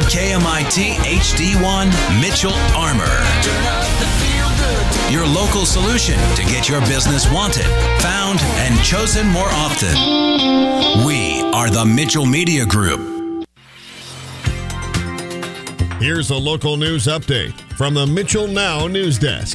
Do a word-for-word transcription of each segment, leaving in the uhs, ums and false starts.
K M I T H D one Mitchell Armor. Your local solution to get your business wanted, found, and chosen more often. We are the Mitchell Media Group. Here's a local news update from the Mitchell Now News Desk.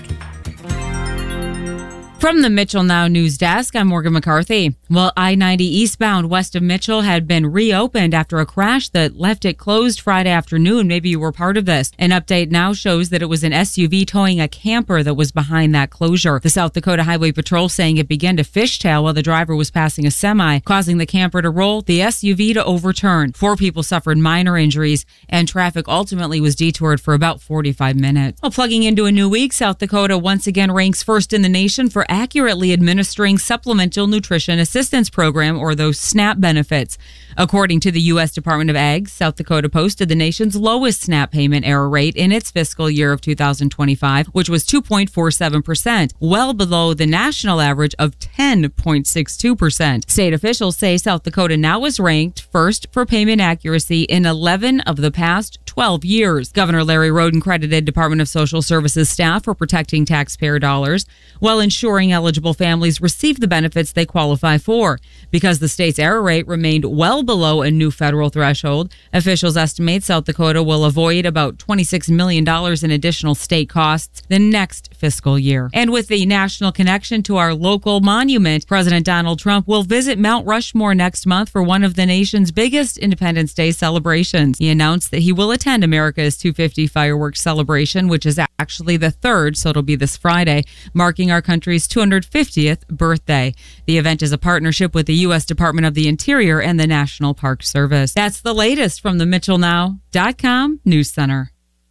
From the Mitchell Now News Desk, I'm Morgan McCarthy. Well, I ninety eastbound west of Mitchell had been reopened after a crash that left it closed Friday afternoon. Maybe you were part of this. An update now shows that it was an S U V towing a camper that was behind that closure. The South Dakota Highway Patrol saying it began to fishtail while the driver was passing a semi, causing the camper to roll, the S U V to overturn. Four people suffered minor injuries, and traffic ultimately was detoured for about forty-five minutes. Well, plugging into a new week, South Dakota once again ranks first in the nation for accurately administering Supplemental Nutrition Assistance Program, or those SNAP benefits. According to the U S Department of Ag, South Dakota posted the nation's lowest SNAP payment error rate in its fiscal year of two thousand twenty-five, which was two point four seven percent, well below the national average of ten point six two percent. State officials say South Dakota now is ranked first for payment accuracy in eleven of the past twelve years. Governor Larry Roden credited Department of Social Services staff for protecting taxpayer dollars while ensuring eligible families receive the benefits they qualify for. Because the state's error rate remained well below a new federal threshold, officials estimate South Dakota will avoid about twenty-six million dollars in additional state costs the next fiscal year. And with the national connection to our local monument, President Donald Trump will visit Mount Rushmore next month for one of the nation's biggest Independence Day celebrations. He announced that he will attend America's two fifty fireworks celebration, which is actually the third, so it'll be this Friday, marking our country's two hundred fiftieth birthday. The event is a partnership with the U S Department of the Interior and the National Park Service. That's the latest from the Mitchell Now dot com News Center.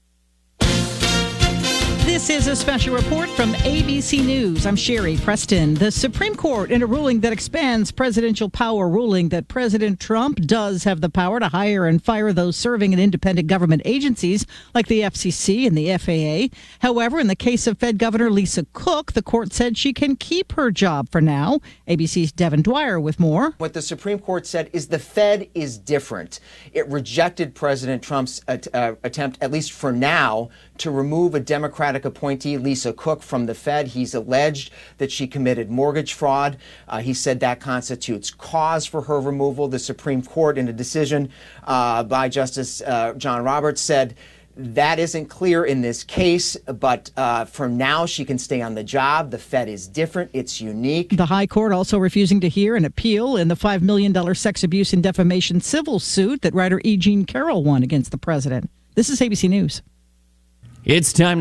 This is a special report from A B C News. I'm Sherry Preston. The Supreme Court, in a ruling that expands presidential power, ruling that President Trump does have the power to hire and fire those serving in independent government agencies like the F C C and the F A A. However, in the case of Fed Governor Lisa Cook, the court said she can keep her job for now. A B C's Devin Dwyer with more. What the Supreme Court said is the Fed is different. It rejected President Trump's uh, attempt, at least for now, to remove a Democratic appointee, Lisa Cook, from the Fed. He's alleged that she committed mortgage fraud. Uh, he said that constitutes cause for her removal. The Supreme Court, in a decision uh, by Justice uh, John Roberts, said that isn't clear in this case, but uh, for now she can stay on the job. The Fed is different. It's unique. The High Court also refusing to hear an appeal in the five million dollars sex abuse and defamation civil suit that writer E. Jean Carroll won against the president. This is A B C News. It's time